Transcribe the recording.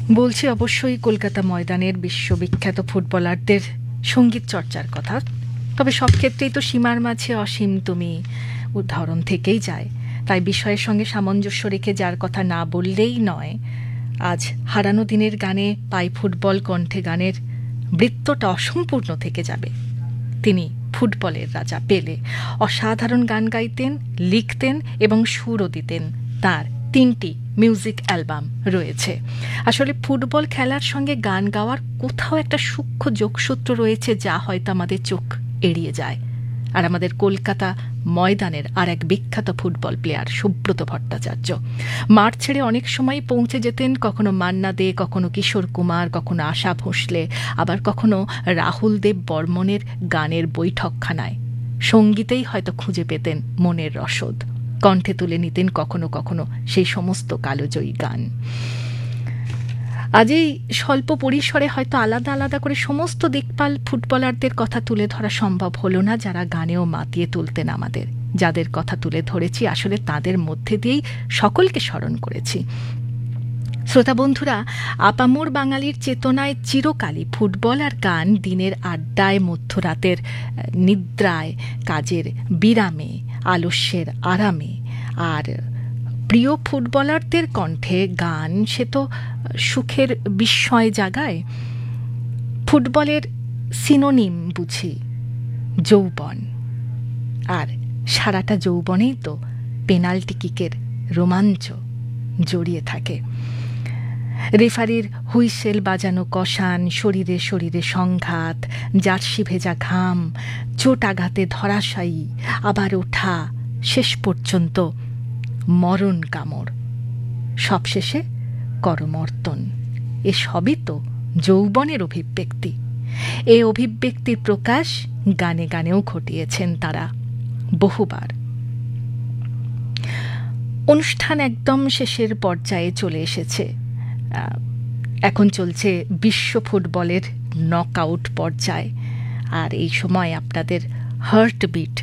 বলছি অবশ্যই কলকাতা ময়দানের বিশ্ববিখ্যাত ফুটবলারদের সঙ্গীত চর্চার কথা। তবে সব ক্ষেত্রেই তো সীমার মাঝে অসীম তুমি উদাহরণ থেকেই যায়। তাই বিষয়ের সঙ্গে সামঞ্জস্য রেখে যার কথা না বললেই নয়। আজ হারানো দিনের গানে পাই ফুটবল কণ্ঠে গানের বৃত্তটা অসম্পূর্ণ থেকে যাবে। তিনি ফুটবলের রাজা পেলে। অসাধারণ গান গাইতেন, লিখতেন এবং সুরও দিতেন। তার 3টি মিউজিক অ্যালবাম রয়েছে। আসলে ফুটবল খেলার সঙ্গে গান গাওয়ার কোথাও একটা সূক্ষ্ম যোগসূত্র রয়েছে, যা হয়তো আমাদের চোখ এড়িয়ে যায়। আর আমাদের কলকাতা ময়দানের আর এক বিখ্যাত ফুটবল প্লেয়ার সুব্রত ভট্টাচার্য মাঠ ছেড়ে অনেক সময় পৌঁছে যেতেন, কখনো মান্না দে, কখনো কিশোর কুমার, কখনো আশা ভোঁসলে, আবার কখনো রাহুল দেব বর্মনের গানের বৈঠকখানায়। সঙ্গীতেই হয়তো খুঁজে পেতেন মনের রসদ, কণ্ঠে তুলে নিতেন কখনো কখনো সেই সমস্ত কালোজয়ী গান। আজ এই স্বল্প পরিসরে হয়তো আলাদা আলাদা করে সমস্ত দিকপাল ফুটবলারদের কথা তুলে ধরা সম্ভব হলো না, যারা গানেও মাতিয়ে তুলতেন আমাদের। যাদের কথা তুলে ধরেছি আসলে তাদের মধ্যে দিয়েই সকলকে স্মরণ করেছি। শ্রোতা বন্ধুরা, আপামোর বাঙালির চেতনায় চিরকালই ফুটবল আর গান দিনের আড্ডায়, মধ্যরাতের নিদ্রায়, কাজের বিরামে, আলস্যের আরামে। আর প্রিয় ফুটবলারদের কণ্ঠে গান সে তো সুখের বিস্ময় জাগায়। ফুটবলের সিনোনিম বুঝি যৌবন, আর সারাটা যৌবনেই তো পেনাল্টি কিকের রোমাঞ্চ জড়িয়ে থাকে। রেফারির হুইসেল বাজানো কষান, শরীরে শরীরে সংঘাত, জার্সি ভেজা ঘাম, চোট আঘাতে ধরাশায়ী, আবার ওঠা, শেষ পর্যন্ত মরণ কামড়, সবশেষে করমর্দন। এসবই তো যৌবনের অভিব্যক্তি। এই অভিব্যক্তির প্রকাশ গানে গানেও ঘটিয়েছেন তারা বহুবার। অনুষ্ঠান একদম শেষের পর্যায়ে চলে এসেছে। এখন চলছে বিশ্ব ফুটবলের নকআউট পর্যায়, আর এই সময় আপনাদের হার্টবিট